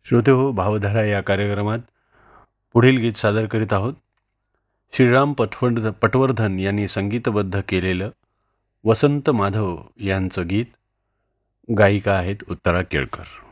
श्रोते हो, भावधारा या कार्यक्रमात पुढील गीत सादर करीत आहोत. श्रीराम पटवर्धन यांनी संगीतबद्ध केलेलं वसंत माधव यांचं गीत. गायिका आहेत उत्तरा केळकर.